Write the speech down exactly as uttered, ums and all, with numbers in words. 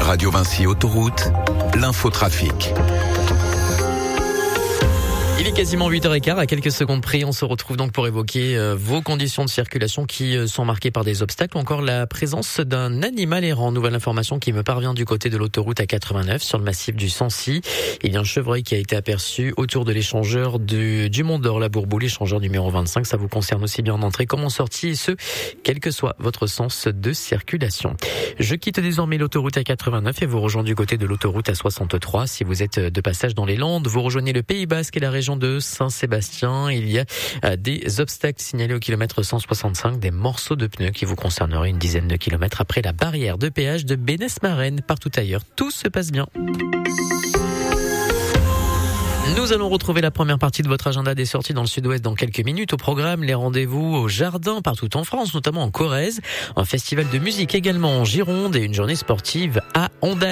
Radio Vinci Autoroute, l'infotrafic. Il est quasiment huit heures quinze, à quelques secondes près. On se retrouve donc pour évoquer euh, vos conditions de circulation qui euh, sont marquées par des obstacles ou encore la présence d'un animal errant. Nouvelle information qui me parvient du côté de l'autoroute A quatre-vingt-neuf sur le massif du Sancy. Il y a un chevreuil qui a été aperçu autour de l'échangeur du, du Mont d'Or, la Bourboule, l'échangeur numéro vingt-cinq. Ça vous concerne aussi bien en entrée comme en sortie et ce, quel que soit votre sens de circulation. Je quitte désormais l'autoroute A quatre-vingt-neuf et vous rejoins du côté de l'autoroute A soixante-trois. Si vous êtes de passage dans les Landes, vous rejoignez le Pays Basque et la région de Saint-Sébastien. Il y a des obstacles signalés au kilomètre cent soixante-cinq, des morceaux de pneus qui vous concerneraient une dizaine de kilomètres après la barrière de péage de Bénesse-Marraine. Partout ailleurs, tout se passe bien. Nous allons retrouver la première partie de votre agenda des sorties dans le sud-ouest dans quelques minutes. Au programme, les rendez-vous au jardin partout en France, notamment en Corrèze, un festival de musique également en Gironde et une journée sportive à Honda.